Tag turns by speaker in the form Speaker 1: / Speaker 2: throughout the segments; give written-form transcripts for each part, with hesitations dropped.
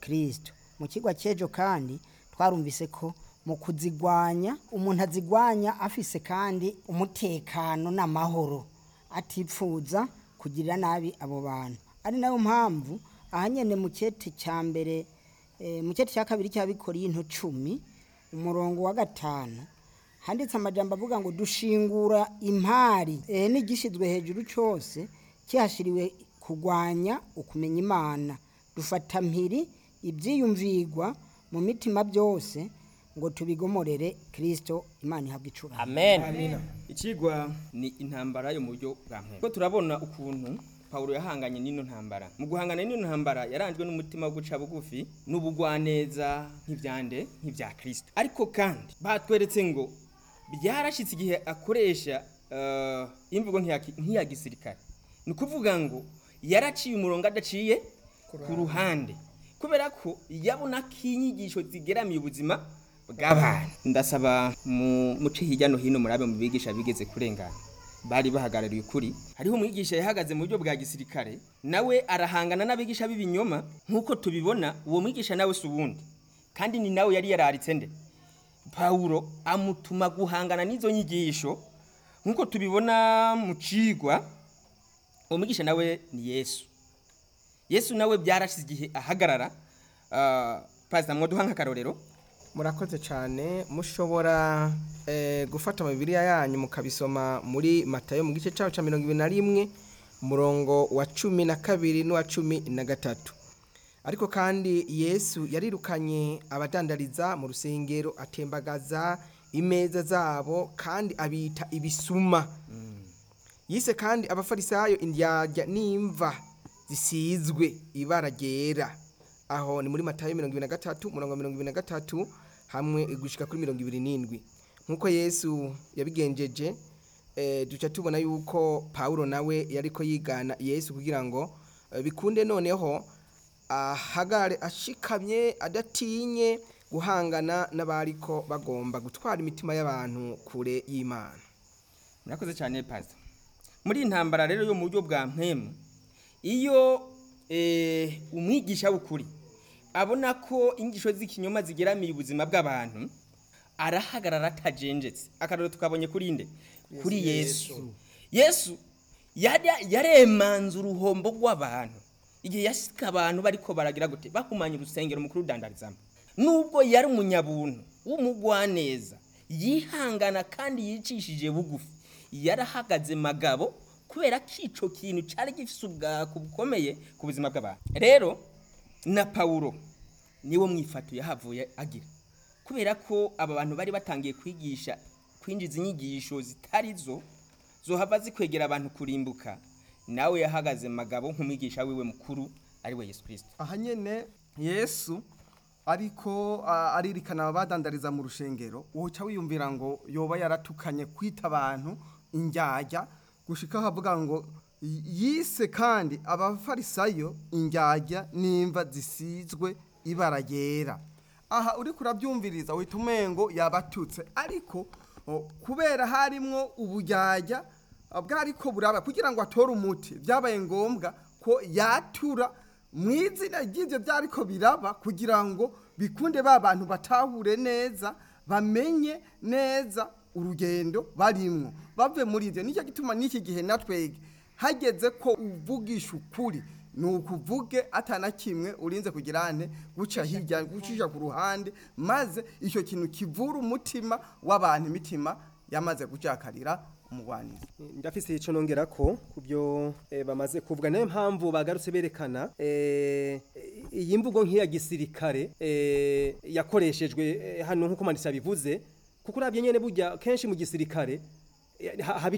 Speaker 1: Kristo. Mu kigwa cyejo kandi twarumvise ko mu kuzigwanya umuntu azigwanya afise kandi umutekano n'amahoro atipfuza kugirira nabi abo bantu. Ari nayo mpamvu ahanyene mu cyete cya mbere mu cyete cya kabiri cy'Abikorinto 10 umurongo wa 5 handitse amajambo avuga ngo dushingura impari n'igishizwe hejuru cyose cyashiriwe kugwanya ukumenya Imana, dufata mpiri ibyiyumvigwa mu mitima byose ngo tubigomorere Kristo, Imana ihabwe icubahiro.
Speaker 2: Amen. Ikigwa ni intambara yo mu buryo bwa mpemu. Ko turabona ukuntu Paulo yahanganye n'ino ntambara. Mu guhangana n'ino ntambara yaranzwe n'umutima wo guca bugufi n'ubugwaneza nk'ivyande nk'ivya Kristo. Ariko kandi batweretse ngo byarashitse igihe akoresha imvugo nk'iya gisirikare. Ni kuvuga ngo yaraciye umurongo adaciye ku ruhande, kubera ko yabona kinyigisho zigeramiye ubuzima bw'abantu. Ndasaba muce hirya no hino murabe mu bigisha bigeze kurengana bari bahagarariye ukuri. Hariho umwigisha yahagaze mu buryo bwa gisirikare, nawe arahangana n'abigisha b'ibinyoma nk'uko tubibona. Uwo mwigisha nawe si ubundi kandi ni nawe yari yararitse nde Paulo, amutuma guhangana n'izo nyigisho nk'uko tubibona mu cigwa. Uwo mwigisha nawe ni Yesu nawe byarashize igihe ahagarara. Pastor mwoduha nk'akarorero.
Speaker 3: Murakoze cyane. Mushobora gufata Bibiliya yanyu mukabisoma muri Matayo mu gice cyawo cya 21 murongo wa 12 n'uwa 13. Ariko kandi Yesu yarirukanye abadandariza mu rusengero, atembagaza imeza zabo kandi abita ibisuma. Yise kandi abafarisayo indyarya n'imva zisizwe ibara ryera. Aho ni muri Matayo 23 murongo 23 hamwe gushika kuri 27. Nkuko Yesu yabigenjeje, duca tubona yuko Paulo nawe yariko yigana Yesu kugira ngo bikunde noneho ahagare ashikamye adatinye guhangana n'abariko bagomba gutwara imitima y'abantu kure y'Imana.
Speaker 2: Murakoze cyane Pastor. Muri intambara rero yo mu buryo bwa mpemu, iyo umwigisha w'ukuri abona ko ingisho z'ikinyoma zigeramiye ubuzima bw'abantu, arahagarara atajenjetse. Akarero tukabonye kuri inde? Kuri Yesu yaremanze uruhombo rw'abantu igihe yashika abantu bariko baragira gute bahumanya urusengero mukuru dandarizamo. Nubwo yari umunyabuntu w'umugwaneza yihangana kandi yicishije bugufi, yarahagaze magabo kubera kico kintu cyari gifise ubwako bukomeye ku buzima bw'abantu. Rero na Paulo niwo mwifato yahavuye agira, kubera ko aba bantu bari batangiye kwigisha kwinjiza inyigisho zitarizo zohava zikwegera abantu kurimbuka. Nawe yahagaze magabo nk'umwigisha wiwe mukuru ari we Yesu Kristo.
Speaker 4: Aha nyene Yesu ariko aririkana abadandariza mu rushengero, woca wiyumvira ngo yoba yaratukanye kwita abantu indyarya, gushika havuga ngo yise kandi abafarisayo indyarya n'imva zisizwe ibara ryera. Aha uri kurabyumviriza uhita umengo yabatutse, ariko kubera harimwo uburyarya bwariko buraba kugira ngo atore umuti, byabaye ngombwa ko yatura mwizina ry'ivyo byariko biraba kugira ngo bikunde ba bantu batahure neza, bamenye neza urugendo barimwo bave muri ivyo. Nicyo gituma n'iki gihe natwege hageze ko uvugisha ukuri, nukuvuge atana kimwe urinze kugirane guca hirya gucisha ku ruhande, maze icyo kintu kivura umutima w'abantu, imitima yamaze gucakarira umugwanizi.
Speaker 3: Ndafise ico nongera ko kubyo bamaze kuvuga, nayo mpamvu bagarutse berekana iyi mvugo nk'iya gisirikare yakoreshejwe hano nkuko mandisa bivuze, kuko urabye nyene burya kenshi mu gisirikare haba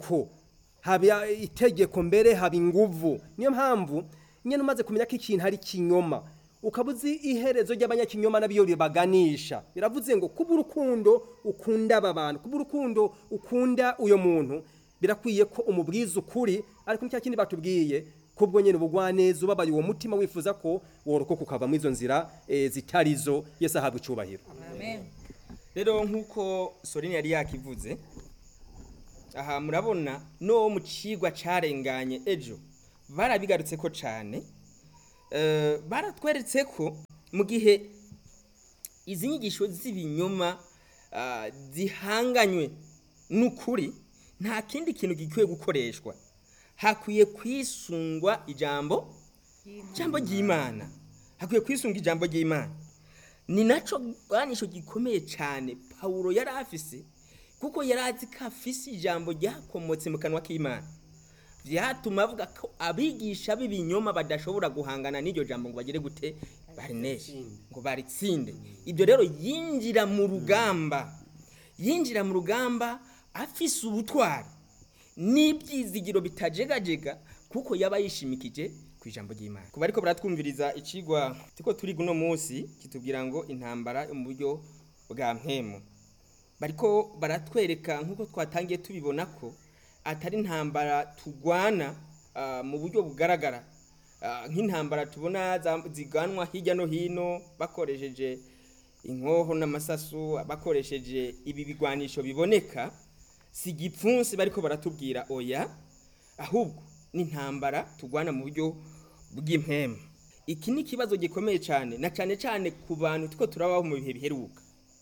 Speaker 3: itegeko mbere haba inguvu. Niyo mpamvu nyene umaze kumenya ko ikintu hari kinyoma, ukabuzi iherezo ry'abanyakinyoma nabiyo ribaganisha. Biravuze ngo kuba urukundo ukunda aba bantu, kuba urukundo ukunda uyo muntu, birakwiye ko umubwiza ukuri. Ariko nicyo kindi batubwiye kubwo nyene ubugwaneza ubabaye uwo mutima wifuza ko worokoka ukava mu izo nzira zitarizo. Yesu ahabwe icubahiro.
Speaker 2: Amen. Rero nkuko Soline yari yakivuze, aha murabona no mu cigwa carenganye ejo barabigarutse ko cyane, baratweretse ko mu gihe izi nyigisho z'ibinyoma zihanganywe n'ukuri nta kindi kintu gikwiye gukoreshwa, hakwiye kwisungwa ijambo ry'Imana, hakwiye kwisunga ijambo ry'Imana. Ni naco gwanisho gikomeye cyane Paulo yari afise, kuko yari azi ko afise ijambo ryakomotse mu kanwa k'Imana, vyatuma avuga ko abigisha b'ibinyoma badashobora guhangana n'iryo jambo ngo bagire gute barineshe, ngo baritsinde. Ibyo rero yinjira mu rugamba afise ubutwari n'ibyizigiro bitajegajega, kuko yaba yishimikije ku ijambo ry'Imana. Kuba ariko baratwumviriza icigwa tiko turi guno munsi kitubwira ngo intambara yo mu buryo bwa mpemu, bariko baratwereka nkuko twatangiye tubibona ko atari intambara tugwana mu buryo bugaragara, nk'intambara tubona ziganwa hirya no hino bakoresheje inkoho n'amasasu, bakoresheje ibi bigwanisho biboneka. Si gipfunsi bariko baratubwira oya, ahubwo ni intambara tugwana mu buryo bw'impemu. Iki ni kibazo gikomeye cyane, na cyane cyane ku bantu tuko turabaho mu bihe biheruka.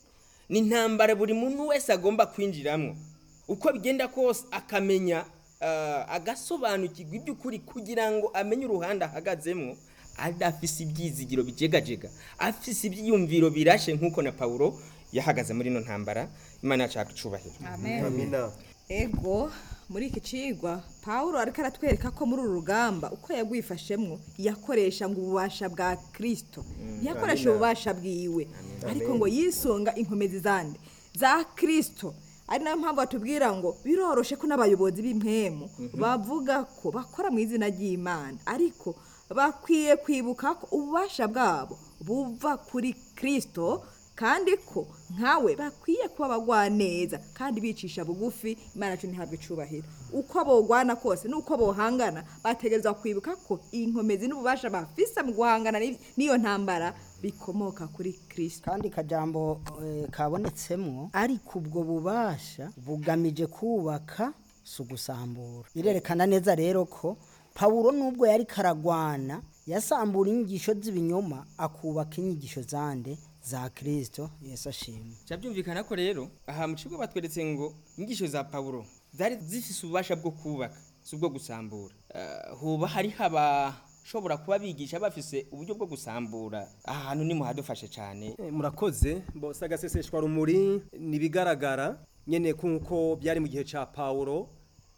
Speaker 2: Ni intambara buri muntu wese agomba kwinjiramo, uko bigenda kose akamenya agasobanukirwa iby'ukuri, kugira ngo amenye uruhande ahagazemo, adafise ibyizigiro bijegajega, afise ibyiyumviro birashe nk'uko na Paulo yahagaze muri no ntambara. Imana yacu icubahiro.
Speaker 5: Amen. Ego muri iki cigwa Paulo ariko aratwereka ko muri uru rugamba uko yagwifashemwo yakoresha ngo ububasha bwa Kristo, yakoresha ububasha bwiwe, ariko ngo yisunga inkomezi zande za Kristo. Ari nayo mpamvu batubwira ngo biroroshe ko n'abayobozi b'impemu bavuga ko bakora mu izina ry'Imana, ariko bakwiye kwibuka ko ububasha bwabo buva kuri Kristo, kandi ko nkawe bakwiye kuba bagwaneza kandi bicisha bugufi. Imana cyo ntihabwe icubahiro. Uko bogwana kose nuko bohangana, bategerezwa kwibuka ko inkomezi n'ububasha bafise mu guhangana n'iyo ntambara bikomoka kuri Kristo.
Speaker 1: kandi kajambo kabonetsemwo, ariko ubwo bubasha bugamije kubaka sugusambura. Birerekana neza rero ko Paulo nubwo yari karagwana yasambura inyigisho z'ibinyoma akubaka inyigisho zande za Kristo. Yesu ashimwe.
Speaker 2: Cyabyumvikana ko rero aha mu kigo batweretse ngo inyigisho za Paulo zari zifise ububasha bwo kubaka, subwo gusambura. Hoba hari shobora kuba bigisha bafise uburyo bwo gusambura. Ahantu ni muhadufashe cyane.
Speaker 6: Murakoze bose agaseseshwa rumuri nibigaragara nyene kuko byari mu gihe ca Paulo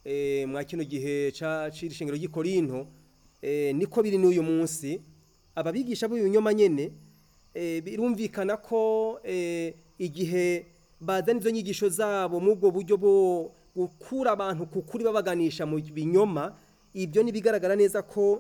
Speaker 6: mwa kino gihe ca cirishengero y'Ikorinto, niko biri n'uyu munsi. Ababigisha b'ibinyoma nyene birumvikana ko igihe bazana izo nyigisho zabo mu bwo buryo bwo gukura abantu kukuri babaganisha mu binyoma, ibyo nibigaragara neza ko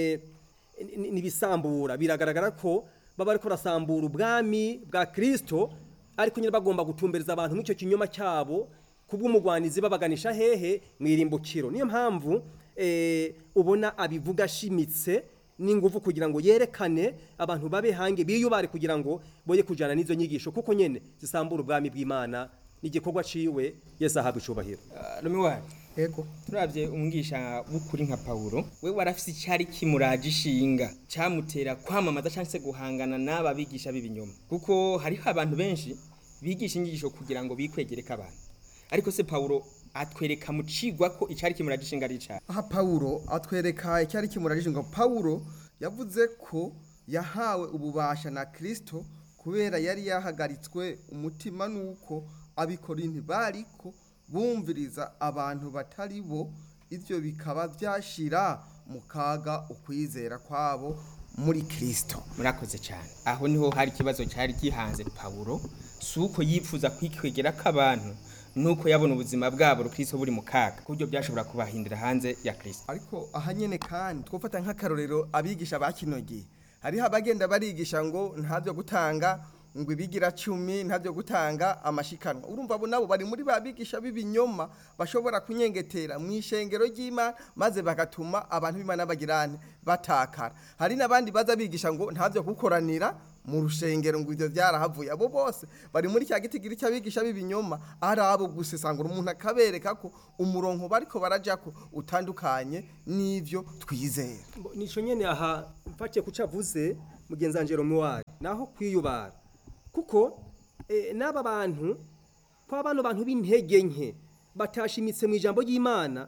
Speaker 6: nibisambura. Biragaragara ko baba ariko rasambura ubwami bwa Kristo, ariko nyine bagomba gutumbereza abantu n'icyo kinyoma cyabo kubw'umugwanizi babaganisha hehe mwirimbukiro. Niyo mpamvu ubona abivuga shimitse n'ingufu kugira ngo yerekane abantu babe hange biyubare kugira ngo boye kujana n'izo nyigisho, kuko nyene zisambura ubwami bw'Imana n'igikorwa ciwe. Yesu ahabwe icubahiro.
Speaker 2: Rumiwari,
Speaker 3: Ego
Speaker 2: turavye umwigisha w'ukuri nka Paulo, we warafise icyari kimuraje ishinga cyamutera kwamamaza cyangwa guhangana n'aba bigisha b'ibinyoma, kuko hari abantu benshi bigisha inyigisho kugira ngo bikwegereka abantu, ariko se Paulo atwereka mu cigwa ko icyari kimuraje ishinga ari cyane.
Speaker 4: aha Paulo atwereka icyari kimurajije ngo Paulo yavuze ko yahawe ububasha na Kristo kubera yari yahagaritswe umutima nuko Abikorinti bariko bumviriza abantu batari bo, ivyo bikaba byashira mu kaga ukwizera kwabo muri Kristo.
Speaker 2: Murakoze cyane. Aho niho hari ikibazo cyari gihanze Paulo, suko yifuza kwikwegera k'abantu nuko yabona ubuzima bwabo Kristo buri mu kaga, kubyo byashobora kubahindira hanze ya Kristo.
Speaker 4: Ariko ahanyene kandi twofata nk'akarorero abigisha bakinogiye, hariho abagenda barigisha ngo ntavyo gutanga ngo ibigira 10, ntavyo gutanga amashikanwa. Urumva abo nabo bari muri babigisha b'ibinyoma bashobora kunyengetera mu ishengero ry'Imana, maze bagatuma abantu b'Imana bagirane batakara. Hari nabandi baza bigisha ngo ntavyo gukoranira mu rushengero ngo ivyo byarahavuye. Abo bose bari muri cya gitigiri cy'abigisha b'ibinyoma, ari abo gusesangura umuntu akabereka ko umurongo bariko barajako utandukanye n'ivyo twizera.
Speaker 6: Nico nyene aha mfatiye kucavuze mugenzi wanje Romuald naho kwiyubara kuko n'aba bantu kwa bano bantu b'intege nke batashimitse mu ijambo ry'Imana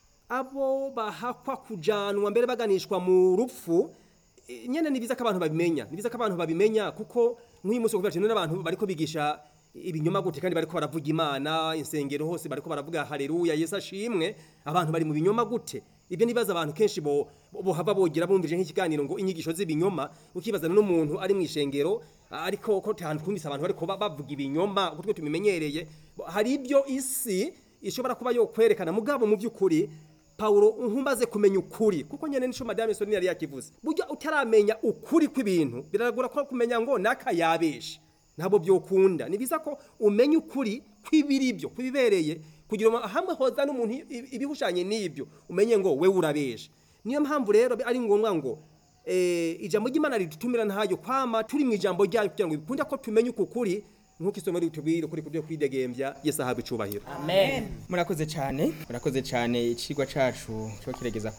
Speaker 6: abo bahakwa kujanwa mbere baganishwa mu rupfu nyene nibiza ko abantu babimenya kuko nk'uyu munsi kuva cyane n'abantu bariko bigisha ibinyoma gute kandi bariko baravuga Imana insengero hose bariko baravuga haleluya Yesu ashimwe abantu bari mu binyoma gute ibyo nibaza abantu kenshi bo hava bogira bumvije nk'ikiganiro ngo inyigisho z'ibinyoma ukibazana n'umuntu ari mu ishengero ariko ko tantu kumvise abantu bariko bavuga ibinyoma kutwe tumimenyereye hari ibyo isi ishobora kuba yo kwerekana mugabo mu by'ukuri Paulo nkumbaze kumenya ukuri kuko nyene nico Madame Sonia yari yakivuze burya utaramenya ukuri kw'ibintu biragora ko kumenya ngo nakayabesha ntabwo byokunda nibiza ko umenya ukuri kw'ibiribyo kwibereye kugira hamwe hoza n'umuntu ibihushanye n'ibyo umenye ngo we urabesha niyo mpamvu rero ari ngombwa ngo ijambo ry'Imana ridutumira ntayo kwama turi mu ijambo ryayo kugira ngo bikunda ko tumenye ukuri nkuko isomero ritubwira kuri kubyo kwidegembya Yesu ahabwe icubahiro
Speaker 2: amen murakoze cyane icigwa cacu cyo kiregeza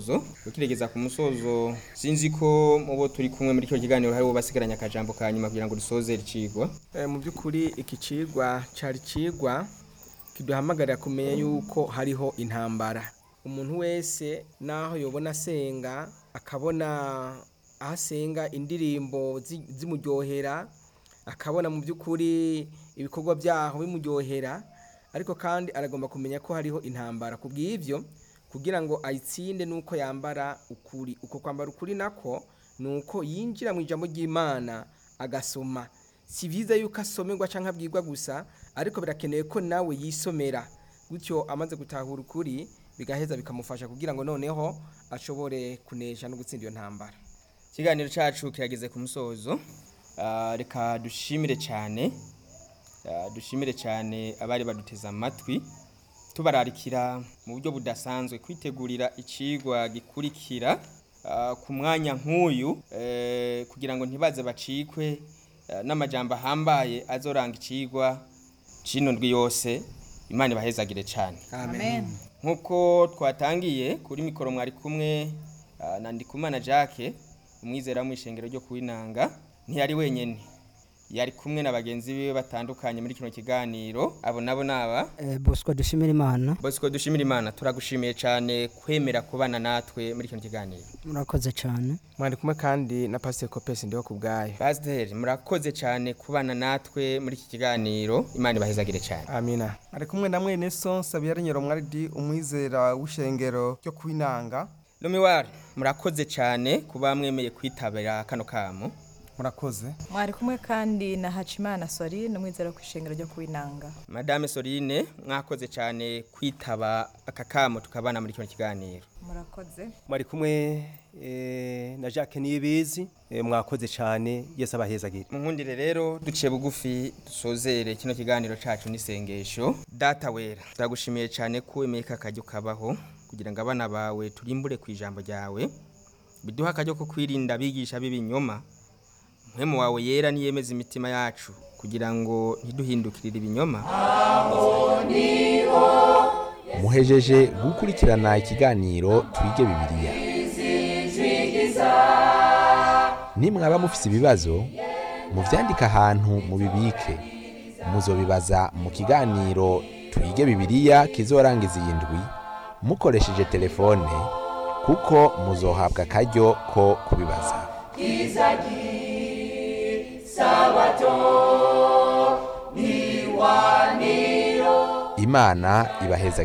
Speaker 2: ku musozo sinzi ko mubo turi kumwe muri cyo kiganiro hari basigaranya akajambo kanyuma kugira ngo dusoze icigwa
Speaker 3: mu by'ukuri iki cigwa cari cigwa kiduhamagarira kumenya yuko hariho intambara umuntu wese naho yobona asenga akabona ahasenga indirimbo zimuryohera akabona mu by'ukuri ibikorwa byaho bimuryohera ariko kandi aragomba kumenya ko hariho intambara kubw'ivyo kugira ngo ayitsinde nuko yambara ukuri uko kwambara ukuri nako nuko yinjira mu ijambo ry'Imana agasoma si viza yuko asomerwa canke abwirwa gusa ariko birakeneye ko nawe yisomera gutyo amaze gutahura ukuri bigaheza bikamufasha kugira ngo noneho ashobore kunesha no gutsinda iyo ntambara
Speaker 2: ikiganiro cacu kirageze ku musozo reka dushimire cyane abari baduteza amatwi tubararikira mu buryo budasanzwe kwitegurira icigwa gikurikira ku mwanya nk'uyu kugira ngo ntibaze bacikwe n'amajambo ahambaye azoranga icigwa cino ndwi yose Imana ibahezagire cyane
Speaker 5: amen
Speaker 2: nkuko twatangiye kuri mikoro mwari kumwe na Ndikumana Jacques umwizera mu ishengero ryo kuwinanga ntiyari wenyene yari kumwe na bagenzi biwe batandukanye muri kino kiganiro abo nabo naba
Speaker 1: Bosco
Speaker 2: dushimira Imana turagushimiye cyane kwemera kubana natwe muri kino kiganiro
Speaker 1: murakoze cyane
Speaker 3: mwari kumwe kandi na Pastor Copes ndiho kubgayo
Speaker 2: Pastor murakoze cyane kubana natwe muri iki kiganiro Imana ibahezagire cyane
Speaker 3: amina
Speaker 4: ari kumwe na mwene so Sabiyarenyero mwaridi umwizera w'ishengero ryo kwinanga
Speaker 2: Lumiwari murakoze cyane kuba mwemeye kwitabira kano kamo
Speaker 4: murakoze
Speaker 5: mwari kumwe kandi na Hacimana Sori n'umwizera kw'ishengero ryo kwinanga
Speaker 2: Madame Sorine mwakoze cyane kwitaba aka kamo tukabana muri kino kiganiro
Speaker 5: murakoze
Speaker 6: mwari kumwe na Jacques Niyibizi mwakoze cyane Yesu abahezagire
Speaker 2: munkundire rero duciye bugufi dusozere kino kiganiro cacu n'isengesho data wera turagushimiye cyane ko wemeye kakajyo kabaho kugira ngo abana bawe turimbure ku ijambo ryawe biduha akajyo ko kwirinda bigisha b'ibinyoma mpemu wawe yera niyemeza imitima yacu kugira ngo ntiduhindukirire ibinyoma
Speaker 7: muhejeje gukurikirana ikiganiro twige bibiliya nimwaba mufise ibibazo muvyandika ahantu mubibike muzobibaza mu kiganiro twige bibiliya kizorangiza iyi ndwi mukoresheje telefone kuko muzohabwa akaryo ko kubibaza Imana ibaheza